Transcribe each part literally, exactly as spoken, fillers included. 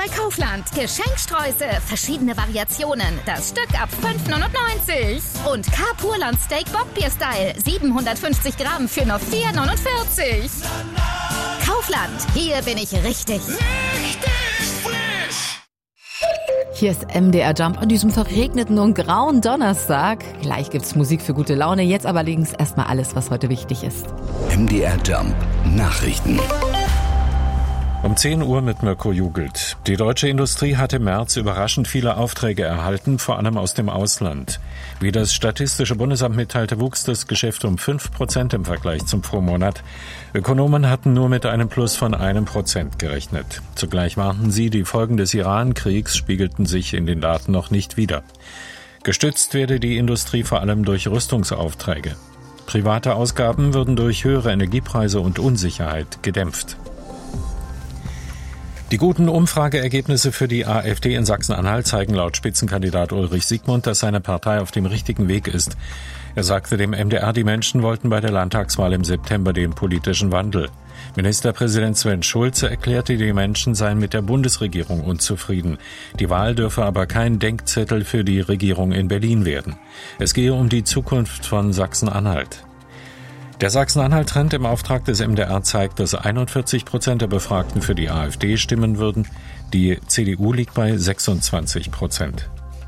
bei Kaufland. Geschenkstreusel, verschiedene Variationen. Das Stück ab fünf neunundneunzig. Und K-Purland Steak Bockbier-Style. siebenhundertfünfzig Gramm für nur vier neunundvierzig. Kaufland, hier bin ich richtig. Richtig frisch! Hier ist M D R Jump an diesem verregneten und grauen Donnerstag. Gleich gibt's Musik für gute Laune. Jetzt aber links erstmal alles, was heute wichtig ist. M D R Jump Nachrichten. Um zehn Uhr mit Mirko Jugelt. Die deutsche Industrie hat im März überraschend viele Aufträge erhalten, vor allem aus dem Ausland. Wie das Statistische Bundesamt mitteilte, wuchs das Geschäft um fünf Prozent im Vergleich zum Vormonat. Ökonomen hatten nur mit einem Plus von einem Prozent gerechnet. Zugleich warnten sie, die Folgen des Iran-Kriegs spiegelten sich in den Daten noch nicht wider. Gestützt werde die Industrie vor allem durch Rüstungsaufträge. Private Ausgaben würden durch höhere Energiepreise und Unsicherheit gedämpft. Die guten Umfrageergebnisse für die AfD in Sachsen-Anhalt zeigen laut Spitzenkandidat Ulrich Siegmund, dass seine Partei auf dem richtigen Weg ist. Er sagte dem M D R, die Menschen wollten bei der Landtagswahl im September den politischen Wandel. Ministerpräsident Sven Schulze erklärte, die Menschen seien mit der Bundesregierung unzufrieden. Die Wahl dürfe aber kein Denkzettel für die Regierung in Berlin werden. Es gehe um die Zukunft von Sachsen-Anhalt. Der Sachsen-Anhalt-Trend im Auftrag des M D R zeigt, dass einundvierzig Prozent der Befragten für die AfD stimmen würden. Die C D U liegt bei sechsundzwanzig Prozent.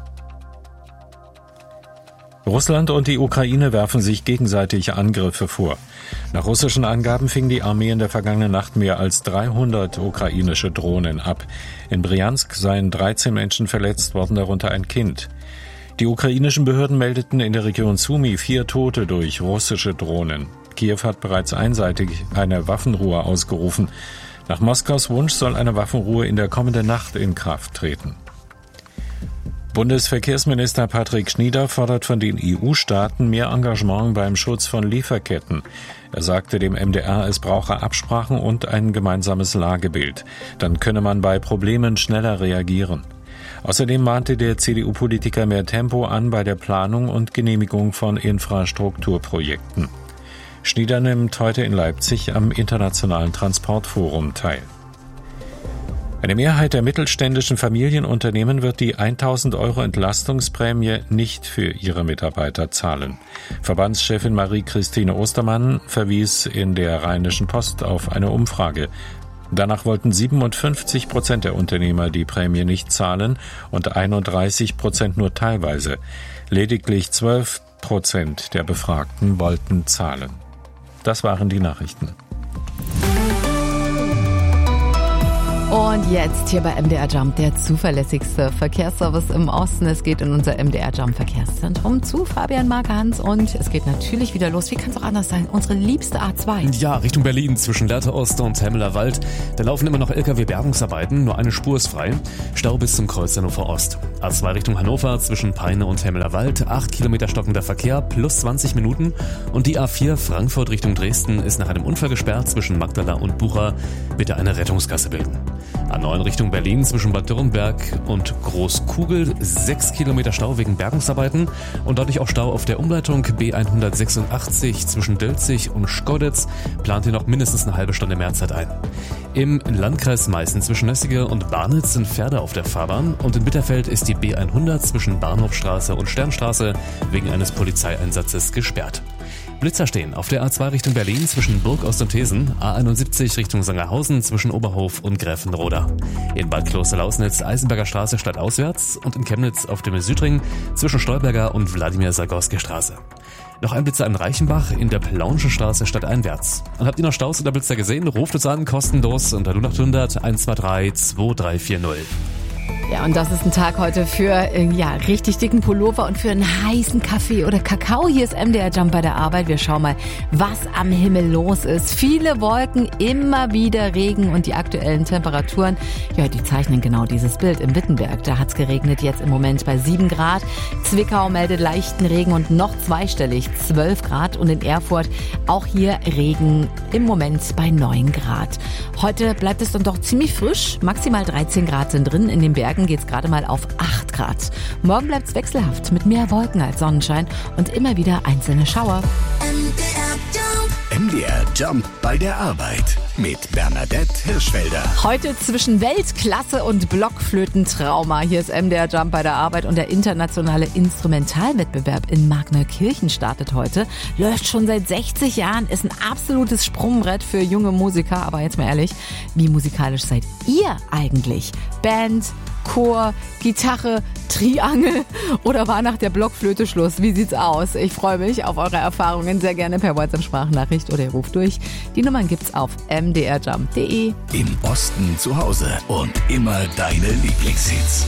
Russland und die Ukraine werfen sich gegenseitig Angriffe vor. Nach russischen Angaben fing die Armee in der vergangenen Nacht mehr als dreihundert ukrainische Drohnen ab. In Bryansk seien dreizehn Menschen verletzt worden, darunter ein Kind. Die ukrainischen Behörden meldeten in der Region Sumy vier Tote durch russische Drohnen. Kiew hat bereits einseitig eine Waffenruhe ausgerufen. Nach Moskaus Wunsch soll eine Waffenruhe in der kommenden Nacht in Kraft treten. Bundesverkehrsminister Patrick Schnieder fordert von den E U-Staaten mehr Engagement beim Schutz von Lieferketten. Er sagte dem M D R, es brauche Absprachen und ein gemeinsames Lagebild. Dann könne man bei Problemen schneller reagieren. Außerdem mahnte der C D U-Politiker mehr Tempo an bei der Planung und Genehmigung von Infrastrukturprojekten. Schnieder nimmt heute in Leipzig am Internationalen Transportforum teil. Eine Mehrheit der mittelständischen Familienunternehmen wird die tausend Euro Entlastungsprämie nicht für ihre Mitarbeiter zahlen. Verbandschefin Marie-Christine Ostermann verwies in der Rheinischen Post auf eine Umfrage. Danach wollten siebenundfünfzig Prozent der Unternehmer die Prämie nicht zahlen und einunddreißig Prozent nur teilweise. Lediglich zwölf Prozent der Befragten wollten zahlen. Das waren die Nachrichten. Und jetzt hier bei M D R Jump, der zuverlässigste Verkehrsservice im Osten. Es geht in unser M D R Jump Verkehrszentrum zu Fabian Marke-Hans und es geht natürlich wieder los. Wie kann es auch anders sein? Unsere liebste A zwei. Ja, Richtung Berlin zwischen Lehrte Ost und Hemmeler Wald. Da laufen immer noch L K W-Bergungsarbeiten, nur eine Spur ist frei. Stau bis zum Kreuz Hannover Ost. A zwei Richtung Hannover zwischen Peine und Hemmeler Wald. acht Kilometer stockender Verkehr plus zwanzig Minuten. Und die A vier Frankfurt Richtung Dresden ist nach einem Unfall gesperrt zwischen Magdala und Bucha. Bitte eine Rettungsgasse bilden. A neun Richtung Berlin zwischen Bad Dürrenberg und Großkugel, sechs Kilometer Stau wegen Bergungsarbeiten und dadurch auch Stau auf der Umleitung B hundertsechsundachtzig zwischen Dölzig und Schkoditz, plant ihr noch mindestens eine halbe Stunde Mehrzeit ein. Im Landkreis Meißen zwischen Nössige und Barnitz sind Pferde auf der Fahrbahn und in Bitterfeld ist die B hundert zwischen Bahnhofstraße und Sternstraße wegen eines Polizeieinsatzes gesperrt. Blitzer stehen auf der A zwei Richtung Berlin zwischen Burgost und Thesen, A einundsiebzig Richtung Sangerhausen zwischen Oberhof und Gräfenroda. In Bad Kloster-Lausnitz Eisenberger Straße stadtauswärts und in Chemnitz auf dem Südring zwischen Stolberger und Wladimir-Sagorski Straße. Noch ein Blitzer in Reichenbach in der Plaunschen Straße stadteinwärts. Und habt ihr noch Staus oder Blitzer gesehen? Ruft uns an, kostenlos unter null acht hundert eins zwei drei zwei drei vier null. Ja, und das ist ein Tag heute für äh, ja richtig dicken Pullover und für einen heißen Kaffee oder Kakao. Hier ist M D R Jump bei der Arbeit. Wir schauen mal, was am Himmel los ist. Viele Wolken, immer wieder Regen und die aktuellen Temperaturen, ja, die zeichnen genau dieses Bild. Im Wittenberg, da hat's geregnet, jetzt im Moment bei sieben Grad. Zwickau meldet leichten Regen und noch zweistellig, zwölf Grad. Und in Erfurt auch hier Regen im Moment bei neun Grad. Heute bleibt es dann doch ziemlich frisch. Maximal dreizehn Grad sind drin. In den Bergen geht's gerade mal auf acht Grad. Morgen bleibt's wechselhaft mit mehr Wolken als Sonnenschein und immer wieder einzelne Schauer. M D R Jump bei der Arbeit mit Bernadette Hirschfelder. Heute zwischen Weltklasse und Blockflötentrauma. Hier ist M D R Jump bei der Arbeit und der internationale Instrumentalwettbewerb in Markneukirchen startet heute. Läuft schon seit sechzig Jahren, ist ein absolutes Sprungbrett für junge Musiker. Aber jetzt mal ehrlich, wie musikalisch seid ihr eigentlich? Band, Chor, Gitarre, Triangel oder war nach der Blockflöte Schluss? Wie sieht's aus? Ich freue mich auf eure Erfahrungen sehr gerne per WhatsApp-Sprachnachricht oder ihr ruft durch. Die Nummern gibt's auf m d r jump punkt d e. Im Osten zu Hause und immer deine Lieblingshits.